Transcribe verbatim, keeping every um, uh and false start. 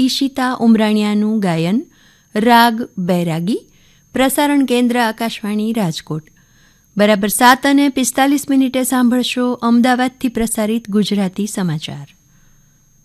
ઈશિતા ઉમરાણીયાનું ગાયન, રાગ બૈરાગી. પ્રસારણ કેન્દ્ર આકાશવાણી રાજકોટ. બરાબર સાત અને પિસ્તાલીસ મિનિટે સાંભળશો અમદાવાદથી પ્રસારિત ગુજરાતી સમાચાર.